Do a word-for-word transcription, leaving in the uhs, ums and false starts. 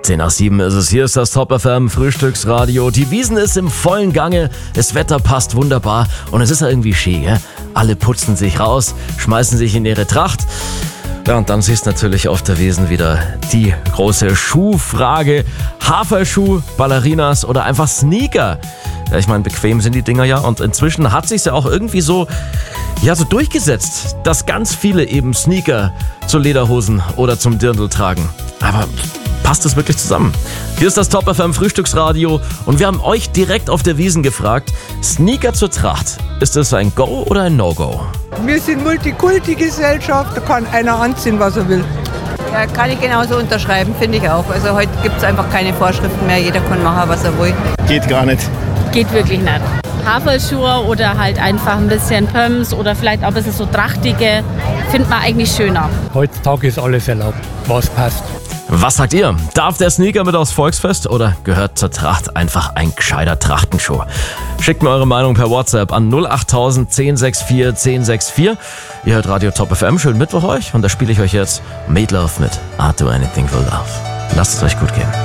zehn nach sieben ist es. Hier ist das Top F M Frühstücksradio. Die Wiesn ist im vollen Gange. Das Wetter passt wunderbar. Und es ist ja irgendwie schön, gell? Alle putzen sich raus, schmeißen sich in ihre Tracht. Ja, und dann siehst du natürlich auf der Wiesn wieder die große Schuhfrage. Haferschuh, Ballerinas oder einfach Sneaker. Ja, ich meine, bequem sind die Dinger ja. Und inzwischen hat sich's ja auch irgendwie so, ja, so durchgesetzt, dass ganz viele eben Sneaker zu Lederhosen oder zum Dirndl tragen. Aber passt das wirklich zusammen? Hier ist das Top F M Frühstücksradio und wir haben euch direkt auf der Wiesn gefragt, Sneaker zur Tracht, ist das ein Go oder ein No-Go? Wir sind Multikulti-Gesellschaft, da kann einer anziehen, was er will. Ja, kann ich genauso unterschreiben, finde ich auch. Also heute gibt es einfach keine Vorschriften mehr, jeder kann machen, was er will. Geht gar nicht. Geht wirklich nicht. Haferschuhe oder halt einfach ein bisschen Pumps oder vielleicht auch ein bisschen so trachtige, findet man eigentlich schöner. Heutzutage ist alles erlaubt, was passt. Was sagt ihr? Darf der Sneaker mit aufs Volksfest oder gehört zur Tracht einfach ein gescheiter Trachtenschuh? Schickt mir eure Meinung per WhatsApp an null acht tausend zehn sechs vier zehn sechs vier. Ihr hört Radio Top F M, schönen Mittwoch euch und da spiele ich euch jetzt Made Love mit I'd Do Anything for Love. Lasst es euch gut gehen.